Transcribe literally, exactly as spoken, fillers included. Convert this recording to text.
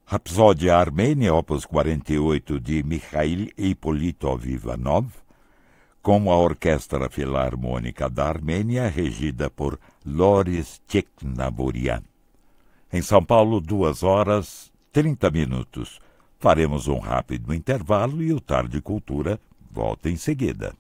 Rapsódia Armênia, opus quarenta e oito, de Mikhail Ippolitov Ivanov, com a Orquestra Filarmônica da Armênia, regida por Loris Tcheknaburian. Em São Paulo, duas horas, trinta minutos. Faremos um rápido intervalo e o Tarde Cultura volta em seguida.